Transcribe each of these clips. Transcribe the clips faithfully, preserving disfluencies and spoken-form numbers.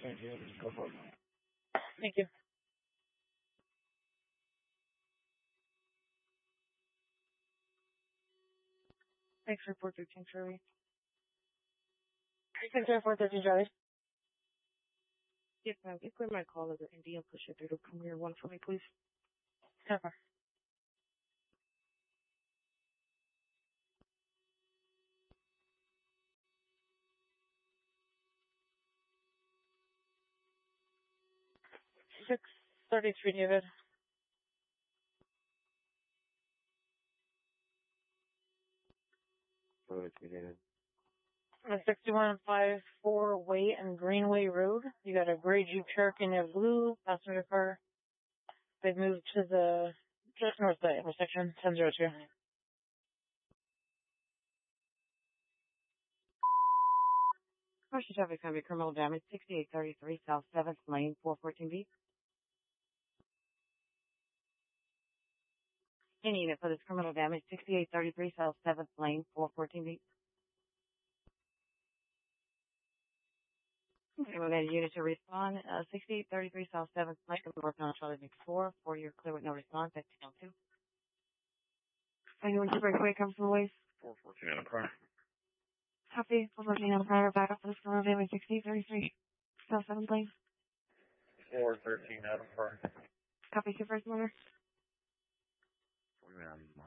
Thank you. Go for it. Thank you. Thanks for four thirteen, Charlie. Thanks for four thirteen, Charlie. Yes, ma'am. You clear my call over Indy and push it through to Premier One for me, please. Never. Six thirty-three, David. thirty-three, David. sixty-one five four Way and Greenway Road. You got a gray Jeep Cherokee in a blue passenger car. They've moved to the just north of the intersection, ten oh two. Commercial traffic can be criminal damage, sixty-eight thirty-three South seventh Lane, four fourteen B. Any unit for this criminal damage, sixty-eight thirty-three South seventh Lane, four fourteen B. Okay, we'll get a unit to respond. Uh, sixty-eight thirty-three South seventh Lane, we're working on Charlie Mix four, four year clear with no response, fifteen oh two. Anyone to breakaway comes from the waste? four fourteen on a car. Copy, four fourteen on the prior back up for this criminal damage, sixty-eight thirty-three South seventh Lane. four thirteen out of car. Copy, two first motor. Around one.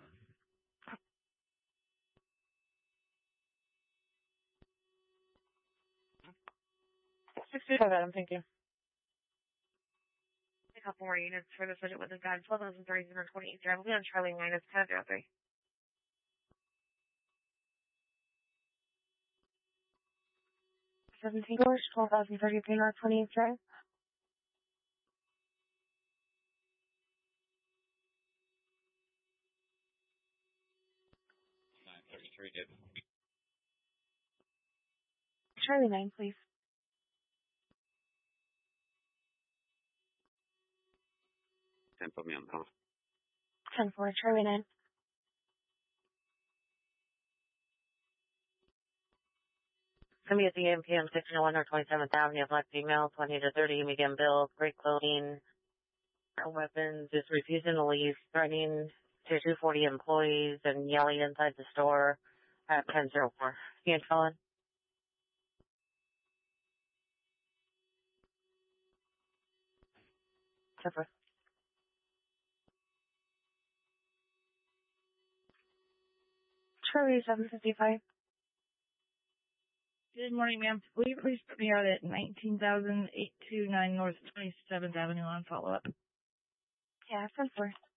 sixty-five Adam, thank you. A couple more units for this visit with this guy, twelve thousand three hundred twenty-eight drive. We'll be on Charlie minus ten oh three. seventeen doors, twelve thousand thirty-three North twenty-eighth Drive. nine thirty-three, David. Charlie nine, please. ten, put me on the phone. ten four, Charlie nine. Somebody at the M P M sixteen oh one or twenty-seventh Avenue, black female, twenty to thirty, medium build, great clothing, no weapons, just refusing to leave, threatening to two forty employees and yelling inside the store at ten oh four. You felon? Super. Charlie seven fifty-five. Good morning, ma'am. Will you please put me out at nineteen thousand eight hundred twenty-nine North twenty-seventh Avenue on follow-up? Yeah, ten four.